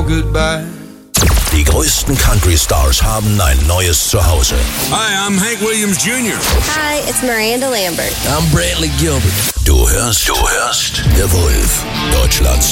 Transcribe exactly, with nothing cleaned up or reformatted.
goodbye. Die größten Country-Stars haben ein neues Zuhause. Hi, I'm Hank Williams Junior Hi, it's Miranda Lambert. I'm Brantley Gilbert. Du hörst, du hörst The Wolf, Deutschlands